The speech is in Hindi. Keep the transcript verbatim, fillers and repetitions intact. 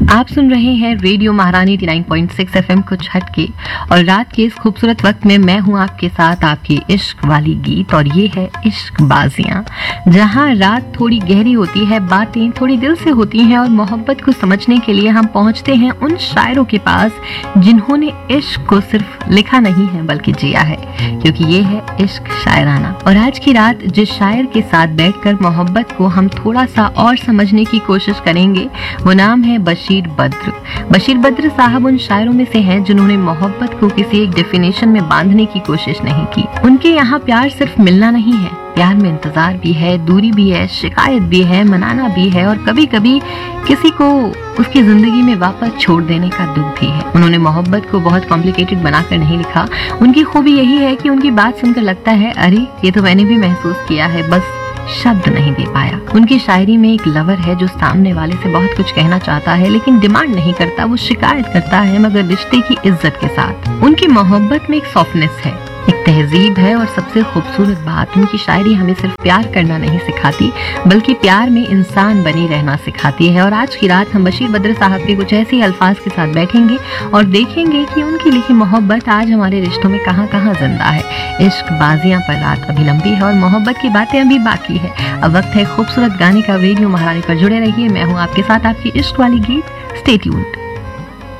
आप सुन रहे हैं रेडियो महारानी नवासी पॉइंट छह एफएम कुछ हटके, और रात के इस खूबसूरत वक्त में मैं हूं आपके साथ आपकी इश्क वाली गीत, और ये है इश्क बाजियां, जहां रात थोड़ी गहरी होती है, बातें थोड़ी दिल से होती हैं, और मोहब्बत को समझने के लिए हम पहुंचते हैं उन शायरों के पास जिन्होंने इश्क को सिर्फ लिखा नहीं है बल्कि जिया है, क्योंकि ये है इश्क शायराना। और आज की रात जिस शायर के साथ बैठकर मोहब्बत को हम थोड़ा सा और समझने की कोशिश करेंगे, वो नाम है बशीर बद्र। बशीर बद्र साहब उन शायरों में से हैं जिन्होंने मोहब्बत को किसी एक डेफिनेशन में बांधने की कोशिश नहीं की। उनके यहाँ प्यार सिर्फ मिलना नहीं है, प्यार में इंतजार भी है, दूरी भी है, शिकायत भी है, मनाना भी है, और कभी कभी किसी को उसकी जिंदगी में वापस छोड़ देने का दुख भी है। उन्होंने मोहब्बत को बहुत कॉम्प्लिकेटेड बनाकर नहीं लिखा। उनकी खूबी यही है कि उनकी बात सुनकर लगता है अरे ये तो मैंने भी महसूस किया है, बस शब्द नहीं दे पाया। उनकी शायरी में एक लवर है जो सामने वाले से बहुत कुछ कहना चाहता है लेकिन डिमांड नहीं करता, वो शिकायत करता है मगर रिश्ते की इज्जत के साथ। उनकी मोहब्बत में एक सॉफ्टनेस है, एक तहजीब है, और सबसे खूबसूरत बात, उनकी शायरी हमें सिर्फ प्यार करना नहीं सिखाती बल्कि प्यार में इंसान बनी रहना सिखाती है। और आज की रात हम बशीर बद्र साहब के कुछ ऐसे अल्फाज के साथ बैठेंगे और देखेंगे कि उनकी लिखी मोहब्बत आज हमारे रिश्तों में कहाँ कहाँ जिंदा है। इश्क बाजियां पर रात अभी लंबी है और मोहब्बत की बातें अभी बाकी है। अब वक्त है खूबसूरत गाने का। रेडियो महारानी पर जुड़े रहिए, मैं हूँ आपके साथ आपकी इश्क वाली गीत। Stay tuned.